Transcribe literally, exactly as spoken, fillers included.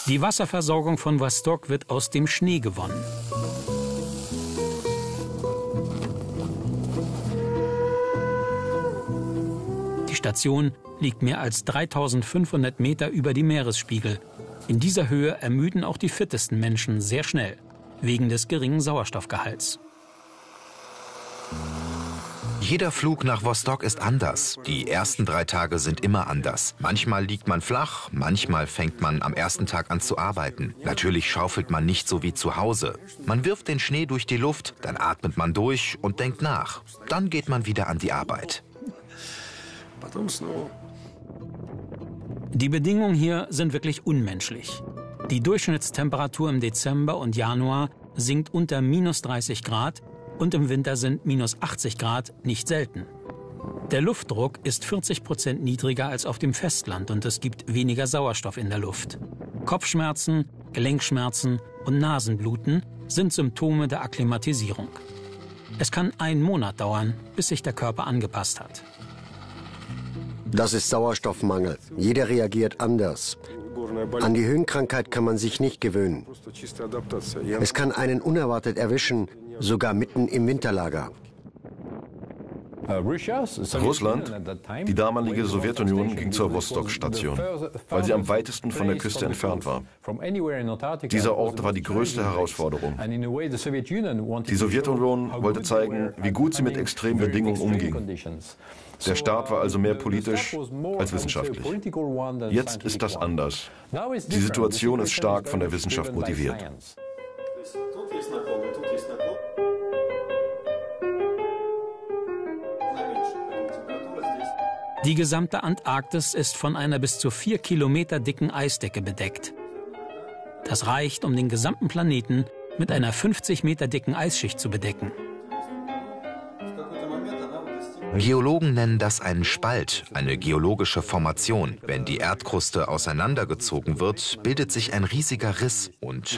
Die Wasserversorgung von Vostok wird aus dem Schnee gewonnen. Die Station liegt mehr als dreitausendfünfhundert Meter über dem Meeresspiegel. In dieser Höhe ermüden auch die fittesten Menschen sehr schnell, wegen des geringen Sauerstoffgehalts. Jeder Flug nach Vostok ist anders. Die ersten drei Tage sind immer anders. Manchmal liegt man flach, manchmal fängt man am ersten Tag an zu arbeiten. Natürlich schaufelt man nicht so wie zu Hause. Man wirft den Schnee durch die Luft, dann atmet man durch und denkt nach. Dann geht man wieder an die Arbeit. Die Bedingungen hier sind wirklich unmenschlich. Die Durchschnittstemperatur im Dezember und Januar sinkt unter minus dreißig Grad und im Winter sind minus achtzig Grad nicht selten. Der Luftdruck ist vierzig Prozent niedriger als auf dem Festland und es gibt weniger Sauerstoff in der Luft. Kopfschmerzen, Gelenkschmerzen und Nasenbluten sind Symptome der Akklimatisierung. Es kann einen Monat dauern, bis sich der Körper angepasst hat. Das ist Sauerstoffmangel. Jeder reagiert anders. An die Höhenkrankheit kann man sich nicht gewöhnen. Es kann einen unerwartet erwischen, sogar mitten im Winterlager. Russland, die damalige Sowjetunion, ging zur Vostok-Station, weil sie am weitesten von der Küste entfernt war. Dieser Ort war die größte Herausforderung. Die Sowjetunion wollte zeigen, wie gut sie mit extremen Bedingungen umging. Der Staat war also mehr politisch als wissenschaftlich. Jetzt ist das anders. Die Situation ist stark von der Wissenschaft motiviert. Die gesamte Antarktis ist von einer bis zu vier Kilometer dicken Eisdecke bedeckt. Das reicht, um den gesamten Planeten mit einer fünfzig Meter dicken Eisschicht zu bedecken. Geologen nennen das einen Spalt, eine geologische Formation. Wenn die Erdkruste auseinandergezogen wird, bildet sich ein riesiger Riss und